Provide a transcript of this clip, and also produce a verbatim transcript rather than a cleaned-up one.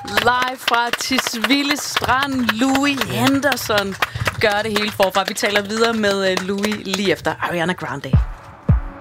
Live fra Tisvilde Strand. Louis Henderson gør det hele forfra. Vi taler videre med Louis lige efter Ariana Grande.